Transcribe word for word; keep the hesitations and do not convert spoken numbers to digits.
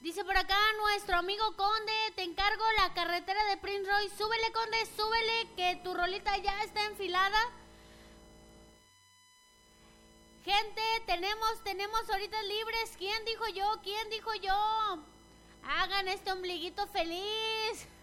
Dice por acá nuestro amigo Conde, te encargo la carretera de Prince Royce. Súbele, Conde, súbele, que tu rolita ya está enfilada. Gente, tenemos, tenemos ahorita libres. ¿Quién dijo yo? ¿Quién dijo yo? Hagan este ombliguito feliz.